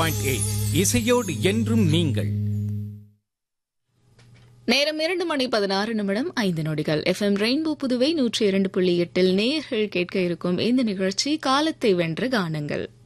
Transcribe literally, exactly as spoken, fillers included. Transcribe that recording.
Point eight இசையோடு என்றும் நீங்கள். நேரம் இரண்டு மணி பதினாறு நிமிடம் ஐந்து நொடிகள். எஃப் எம் ரெயின்போ புதுவை நூற்றி இரண்டு புள்ளி எட்டில் நேயர்கள் கேட்க இருக்கும் இந்த நிகழ்ச்சி காலத்தை வென்ற கானங்கள்.